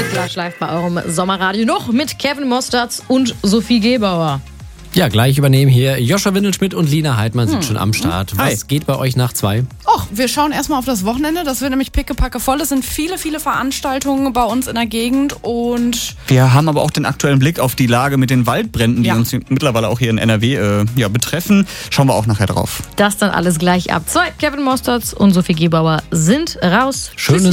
Flash live bei eurem Sommerradio noch mit Kevin Mosterz und Sophie Gebauer. Ja, gleich übernehmen hier Joscha Windelschmidt und Lina Heidmann sind schon am Start. Was geht bei euch nach 2? Och, wir schauen erstmal auf das Wochenende. Das wird nämlich pickepacke voll. Es sind viele, viele Veranstaltungen bei uns in der Gegend und wir haben aber auch den aktuellen Blick auf die Lage mit den Waldbränden, die uns mittlerweile auch hier in NRW betreffen. Schauen wir auch nachher drauf. Das dann alles gleich ab 2. Kevin Mosterz und Sophie Gebauer sind raus. Schönes